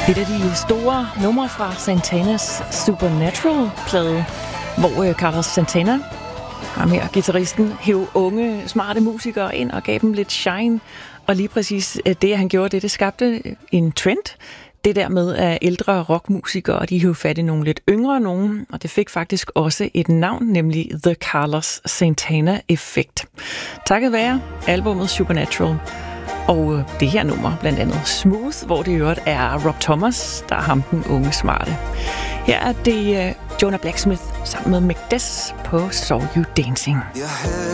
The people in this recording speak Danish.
Et af de store numre fra Santanas Supernatural-plade, hvor Carlos Santana, ham her, guitaristen, hæv unge, smarte musikere ind og gav dem lidt shine. Og lige præcis det, han gjorde, det skabte en trend. Det der med, at ældre rockmusikere, de hævde fat i nogle lidt yngre nogen, og det fik faktisk også et navn, nemlig The Carlos Santana Effect. Takket være albumet Supernatural. Og det her nummer, blandt andet Smooth, hvor det i øvrigt er Rob Thomas, der er ham den unge smarte. Her er det Jonah Blacksmith sammen med Mick Des på Saw You Dancing.